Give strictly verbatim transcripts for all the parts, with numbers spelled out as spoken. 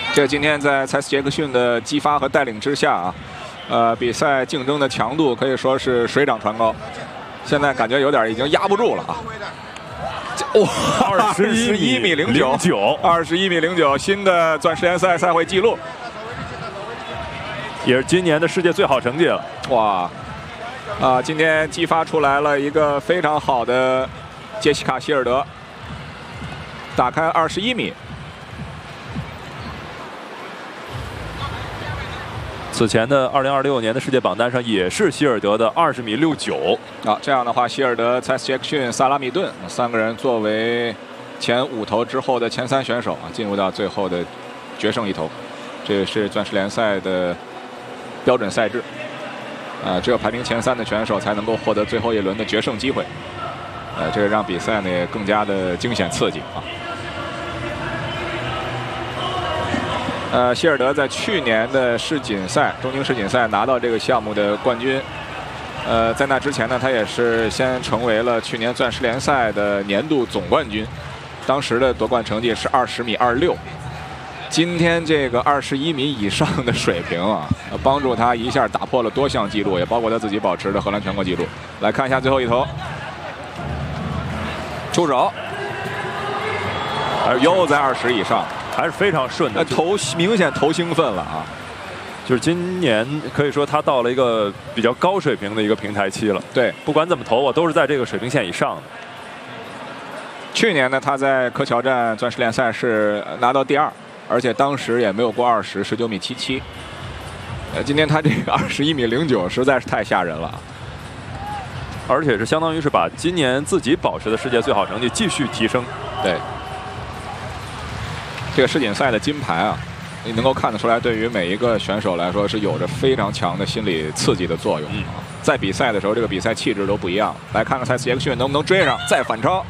这今天在蔡斯杰克逊的激发和带领之下啊，呃，比赛竞争的强度可以说是水涨船高。现在感觉有点已经压不住了啊！哇， 二十一米零九， 二十一米零九，新的钻石联赛赛会纪录， 也是今年的世界最好成绩了。 哇！啊，今天激发出来了一个非常好的杰西卡·希尔德，打开二十一米。 此前的二零二六年的世界榜单上也是希尔德的二十米六九。 啊，这样的话，希尔德、蔡斯杰克逊、萨拉米顿三个人作为前五头之后的前三选手啊，进入到最后的决胜一头。这个是钻石联赛的标准赛制。啊，只有排名前三的选手才能够获得最后一轮的决胜机会。呃，这个让比赛呢也更加的惊险刺激啊。呃，希尔德在去年的世锦赛东京世锦赛拿到这个项目的冠军。呃，在那之前呢，他也是先成为了去年钻石联赛的年度总冠军，当时的夺冠成绩是二十米二六。今天这个二十一米以上的水平啊，帮助他一下打破了多项纪录，也包括他自己保持的荷兰全国纪录。来看一下最后一头，出手，又在二十以上。 还是非常顺的， 头明显头兴奋了啊！ 就是今年可以说他到了一个比较高水平的一个平台期了。 对， 不管怎么投，我都是在这个水平线以上的。 去年呢，他在科乔站钻石联赛是拿到第二，而且当时也没有过二十，十九米七七。呃，今天他这个二十一米零九实在是太吓人了， 而且是相当于是把今年自己保持的世界最好成绩继续提升。 对。这个世锦赛的金牌啊，你能够看得出来，对于每一个选手来说是有着非常强的心理刺激的作用。嗯、在比赛的时候，这个比赛气质都不一样。来看看蔡斯杰克逊能不能追上，再反超。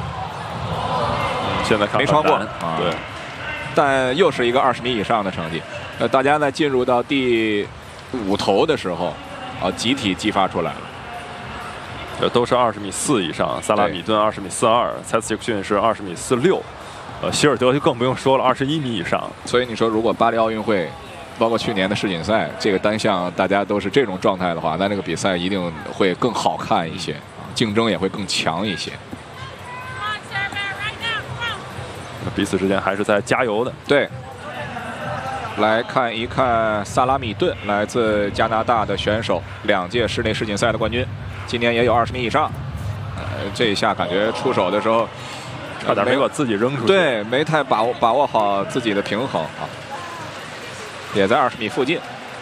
嗯、现在看没超过， 啊、对， 但又是一个二十米以上的成绩。呃，大家在进入到第五头的时候，啊，集体激发出来了。 这都是二十米四以上，萨拉米顿二十米四二，蔡斯杰克逊是二十米四六。呃，希尔德就更不用说了，二十一米以上。 所以你说，如果巴黎奥运会，包括去年的世锦赛，这个单项大家都是这种状态的话，那这个比赛一定会更好看一些，竞争也会更强一些。 彼此之间还是在加油的。 对。来看一看萨拉米顿，来自加拿大的选手，两届室内世锦赛的冠军，今年也有二十米以上。呃，这一下感觉出手的时候。 差点没把自己扔出去， 对，没太把握把握好自己的平衡啊，也在二十米附近，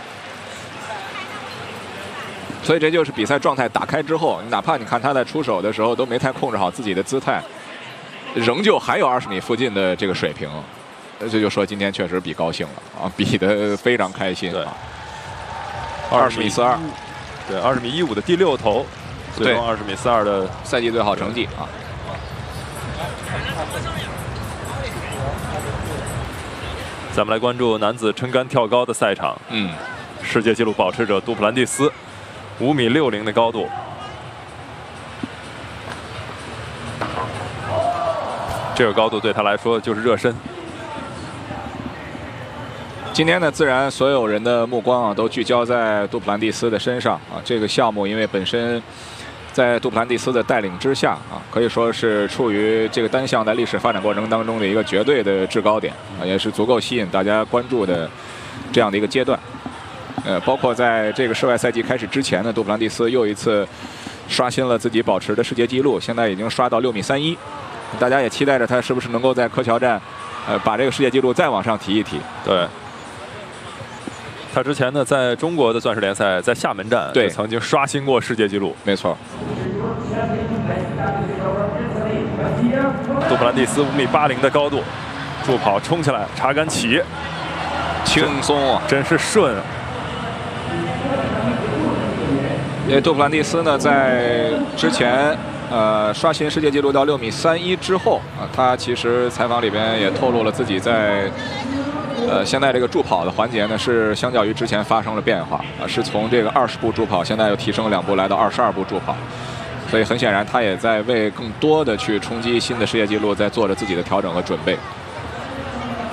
所以这就是比赛状态打开之后，哪怕你看他在出手的时候都没太控制好自己的姿态，仍旧还有二十米附近的这个水平，这就说今天确实比高兴了啊，比得非常开心啊，二十米四二， 对，二十米一五的第六头，最终二十米四二的赛季最好成绩啊。 咱们来关注男子撑杆跳高的赛场。 嗯， 世界纪录保持者杜普兰蒂斯，五米六零的高度。这个高度对他来说就是热身。 今天呢，自然所有人的目光啊都聚焦在杜普兰蒂斯的身上啊。这个项目因为本身在杜普兰蒂斯的带领之下啊，可以说是处于这个单项在历史发展过程当中的一个绝对的制高点啊，也是足够吸引大家关注的这样的一个阶段。呃，包括在这个室外赛季开始之前呢，杜普兰蒂斯又一次刷新了自己保持的世界纪录，现在已经刷到六米三一。大家也期待着他是不是能够在科乔站，呃，把这个世界纪录再往上提一提。 对。他之前呢，在中国的钻石联赛，在厦门站对曾经刷新过世界纪录。 没错。 杜普兰蒂斯五米八零的高度，助跑冲起来，插杆起， 轻松啊， 真是顺啊！ 因为杜普兰蒂斯呢，在之前呃刷新世界纪录到六米三一之后啊，他其实采访里边也透露了自己在。呃，现在这个助跑的环节呢，是相较于之前发生了变化啊，是从这个二十步助跑，现在又提升两步来到二十二步助跑，所以很显然他也在为更多的去冲击新的世界纪录，在做着自己的调整和准备。